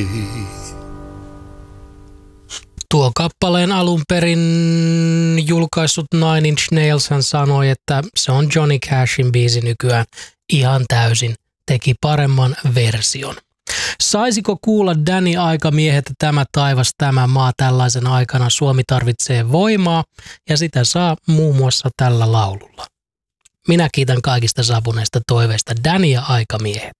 Tuon kappaleen alun perin julkaissut Nine Inch Nails hän sanoi, että se on Johnny Cashin biisi nykyään ihan täysin. Teki paremman version. Saisiko kuulla Danny Aikamiehet, tämä taivas, tämä maa tällaisen aikana? Suomi tarvitsee voimaa ja sitä saa muun muassa tällä laululla. Minä kiitän kaikista saapuneista toiveista. Danny ja Aikamiehet.